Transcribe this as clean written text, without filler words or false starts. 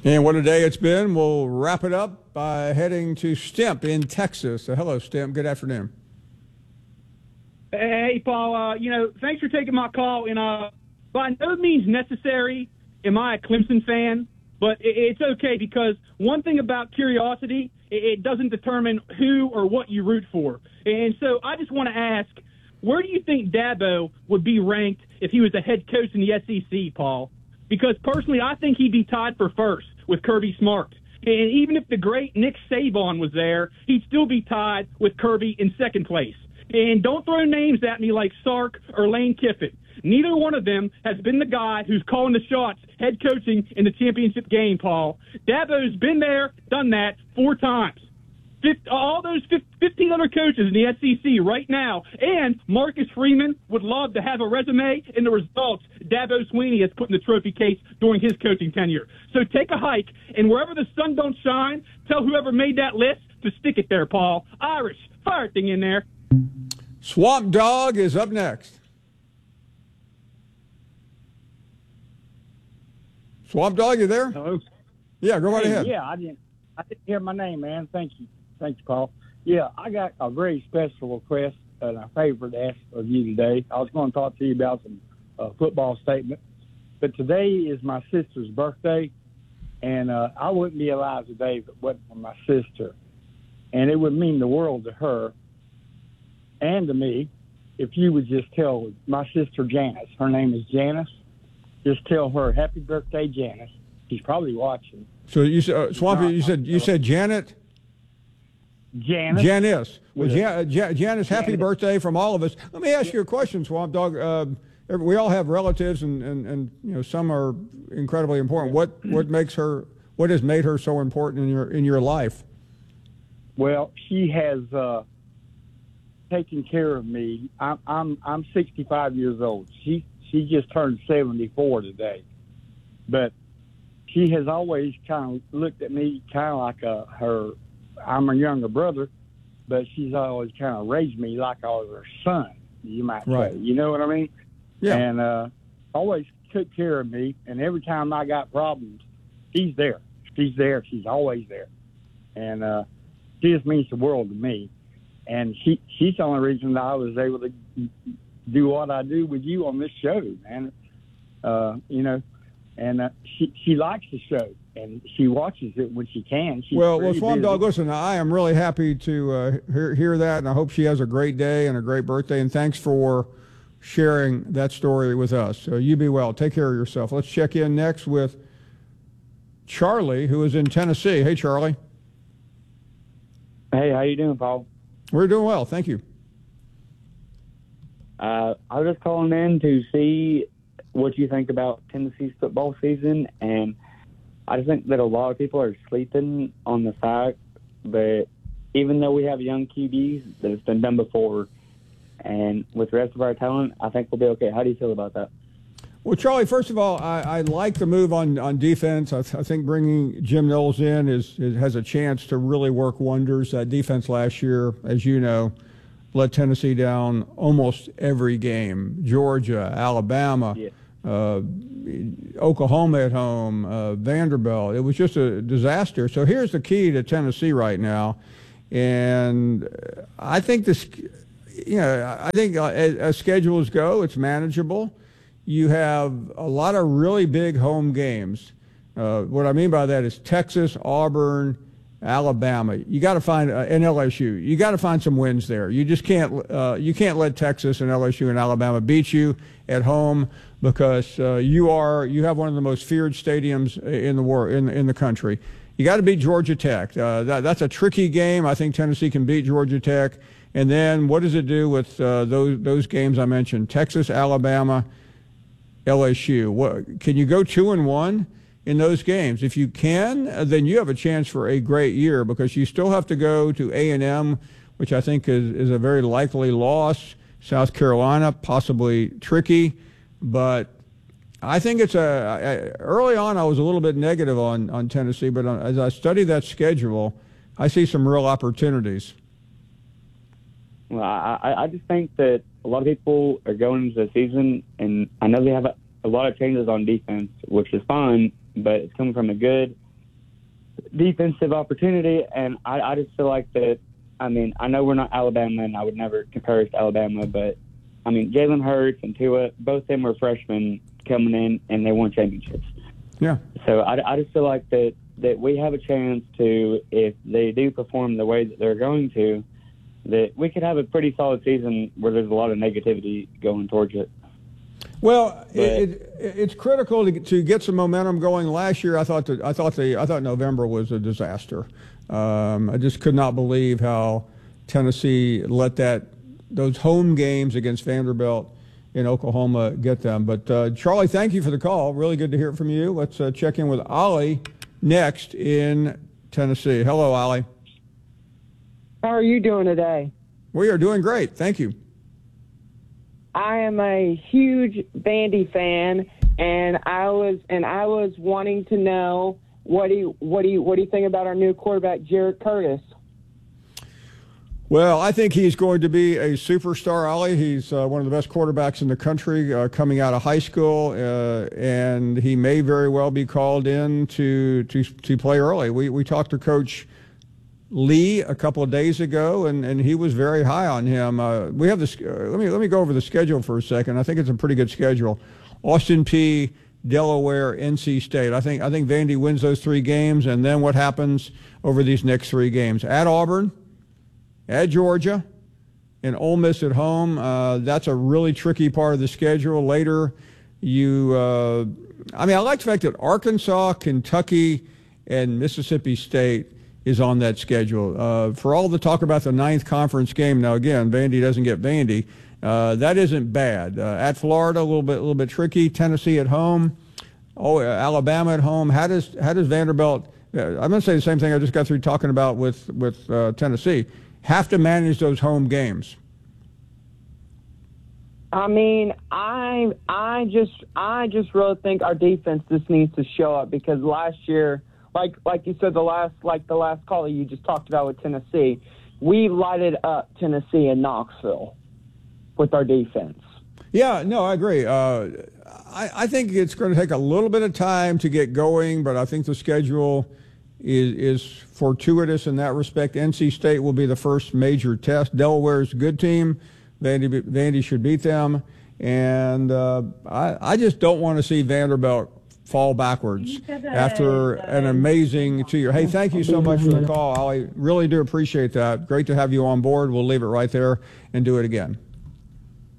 And what a day it's been. We'll wrap it up by heading to Stimp in Texas. Hello, Stimp. Good afternoon. Hey, Paul. Thanks for taking my call. And by no means necessary am I a Clemson fan, but it's okay because one thing about curiosity, it doesn't determine who or what you root for. And so I just want to ask, where do you think Dabo would be ranked if he was a head coach in the SEC, Paul? Because personally, I think he'd be tied for first with Kirby Smart. And even if the great Nick Saban was there, he'd still be tied with Kirby in second place. And don't throw names at me like Sark or Lane Kiffin. Neither one of them has been the guy who's calling the shots, head coaching in the championship game, Paul. Dabo's been there, done that 4 times. All those 15 other coaches in the SEC right now, and Marcus Freeman would love to have a resume and the results Dabo Swinney has put in the trophy case during his coaching tenure. So take a hike, and wherever the sun don't shine, tell whoever made that list to stick it there, Paul. Irish, fire thing in there. Swamp Dog is up next. Swamp Dog, you there? Hello. Yeah, go right ahead. Yeah, I didn't hear my name, man. Thank you. Thanks, Paul. Yeah, I got a very special request and a favor to ask of you today. I was going to talk to you about some football statements, but today is my sister's birthday, and I wouldn't be alive today if it wasn't for my sister. And it would mean the world to her and to me if you would just tell my sister Janice, her name is Janice, just tell her happy birthday, Janice. She's probably watching. So you said, Swampy, you said Janet? Janice. Well, Janice, happy birthday from all of us. Let me ask you a question, Swamp Dog. We all have relatives, and some are incredibly important. What has made her so important in your life? Well, she has taken care of me. I'm 65 years old. She just turned 74 today, but she has always kind of looked at me kind of like her. I'm her younger brother, but she's always kind of raised me like I was her son, you might say. You know what I mean? Yeah. And always took care of me, and every time I got problems, she's there. She's there. She's always there. And she just means the world to me. And she's the only reason that I was able to do what I do with you on this show, man. And she likes the show, and she watches it when she can. Well, Swamp Dog, listen, I am really happy to hear that, and I hope she has a great day and a great birthday, and thanks for sharing that story with us. So you be well. Take care of yourself. Let's check in next with Charlie, who is in Tennessee. Hey, Charlie. Hey, how you doing, Paul? We're doing well. Thank you. I was just calling in to see what you think about Tennessee's football season, and I just think that a lot of people are sleeping on the fact that even though we have young QBs, that it's been done before, and with the rest of our talent, I think we'll be okay. How do you feel about that? Well, Charlie, first of all, I like the move on defense. I think bringing Jim Knowles in has a chance to really work wonders. That defense last year, as you know, let Tennessee down almost every game. Georgia, Alabama, Oklahoma at home, Vanderbilt. It was just a disaster. So here's the key to Tennessee right now. And I think as schedules go, it's manageable. You have a lot of really big home games. What I mean by that is Texas, Auburn, Alabama. You got to find and LSU. You got to find some wins there. You just can't. You can't let Texas and LSU and Alabama beat you at home because you have one of the most feared stadiums in the world in the country. You got to beat Georgia Tech. That's a tricky game. I think Tennessee can beat Georgia Tech. And then what does it do with those games I mentioned? Texas, Alabama, LSU. Can you go 2-1 in those games? If you can, then you have a chance for a great year because you still have to go to A&M, which I think is a very likely loss. South Carolina, possibly tricky, but I think it's early on I was a little bit negative on Tennessee, but as I study that schedule, I see some real opportunities. Well, I just think that a lot of people are going into the season, and I know they have a lot of changes on defense, which is fine, but it's coming from a good defensive opportunity, and I just feel like that. I mean, I know we're not Alabama, and I would never compare us to Alabama, but I mean, Jalen Hurts and Tua, both of them were freshmen coming in, and they won championships. Yeah. So I just feel like that we have a chance to, if they do perform the way that they're going to, that we could have a pretty solid season where there's a lot of negativity going towards it. Well, it's critical to get some momentum going. Last year, I thought November was a disaster. I just could not believe how Tennessee let those home games against Vanderbilt in Oklahoma get them. But Charlie, thank you for the call. Really good to hear from you. Let's check in with Ollie next in Tennessee. Hello, Ollie. How are you doing today? We are doing great. Thank you. I am a huge Vandy fan, and I was wanting to know what do you think about our new quarterback, Jared Curtis? Well, I think he's going to be a superstar, Ollie. He's one of the best quarterbacks in the country coming out of high school, and he may very well be called in to play early. We talked to Coach Lee a couple of days ago, and he was very high on him. We have this. Let me go over the schedule for a second. I think it's a pretty good schedule. Austin Peay, Delaware, NC State. I think Vandy wins those 3 games, and then what happens over these next 3 games? At Auburn, at Georgia, and Ole Miss at home. That's a really tricky part of the schedule. Later, I like the fact that Arkansas, Kentucky, and Mississippi State is on that schedule. For all the talk about the 9th conference game, now again, Vandy doesn't get Vandy. That isn't bad. At Florida, a little bit tricky. Tennessee at home. Alabama at home. How does Vanderbilt? I'm going to say the same thing I just got through talking about with Tennessee. Have to manage those home games. I mean, I just really think our defense just needs to show up, because last year, like you said, the last call you just talked about with Tennessee, we lighted up Tennessee and Knoxville with our defense. Yeah, no, I agree. I think it's going to take a little bit of time to get going, but I think the schedule is fortuitous in that respect. NC State will be the first major test. Delaware's a good team. Vandy should beat them. And I just don't want to see Vanderbilt fall backwards after an amazing 2 year. Hey, thank you so much for the call, Ollie. Really do appreciate that. Great to have you on board. We'll leave it right there and do it again.